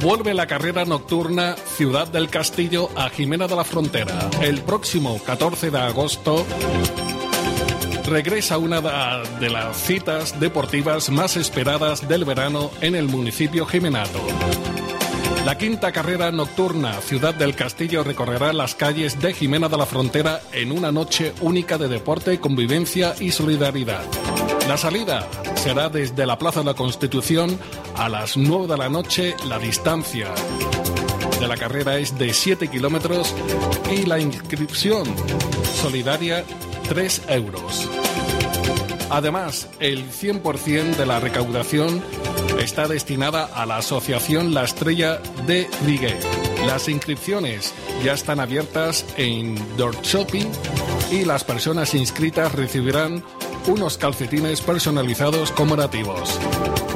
Vuelve la carrera nocturna Ciudad del Castillo a Jimena de la Frontera. El próximo 14 de agosto regresa una de las citas deportivas más esperadas del verano en el municipio jimenano. La quinta carrera nocturna Ciudad del Castillo recorrerá las calles de Jimena de la Frontera en una noche única de deporte, convivencia y solidaridad. La salida será desde la Plaza de la Constitución a las 9 de la noche. La distancia de la carrera es de 7 kilómetros y la inscripción solidaria 3 euros. Además, el 100% de la recaudación está destinada a la asociación La Estrella de Vigué. Las inscripciones ya están abiertas en Dirt Shopping y las personas inscritas recibirán unos calcetines personalizados conmemorativos.